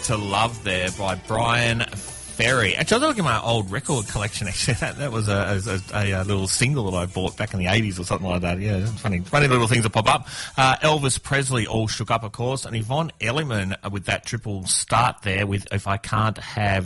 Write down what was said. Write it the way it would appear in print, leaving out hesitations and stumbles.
to Love there by Brian Ferry. Actually, I was looking at my old record collection. Actually, that was a little single that I bought back in the 80s or something like that. Yeah, funny little things that pop up. Elvis Presley, All Shook Up, of course, and Yvonne Elliman with that triple start there with If I Can't Have